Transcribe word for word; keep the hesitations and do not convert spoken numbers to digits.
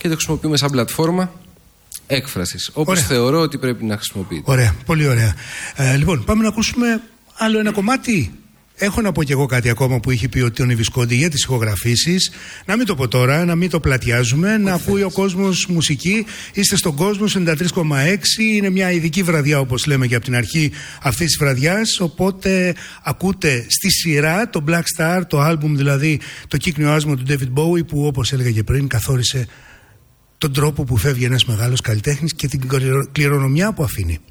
και το χρησιμοποιούμε σαν πλατφόρμα έκφρασης, όπως θεωρώ ότι πρέπει να χρησιμοποιείται. Ωραία, πολύ ωραία. Ε, λοιπόν, πάμε να ακούσουμε άλλο ένα κομμάτι. Έχω να πω κι εγώ κάτι ακόμα που είχε πει ο Τόνι Βισκόντι για τις ηχογραφήσεις. Να μην το πω τώρα, να μην το πλατιάζουμε, να ακούει ο κόσμος μουσική. Είστε στον κόσμο ενενήντα τρία κόμμα έξι. Είναι μια ειδική βραδιά, όπως λέμε και από την αρχή αυτής της βραδιάς. Οπότε ακούτε στη σειρά το Black Star, το άλμπουμ δηλαδή, το κύκνιο άσμα του David Bowie, που όπως έλεγα και πριν καθόρισε τον τρόπο που φεύγει ένας μεγάλος καλλιτέχνης και την κληρονομιά που αφήνει.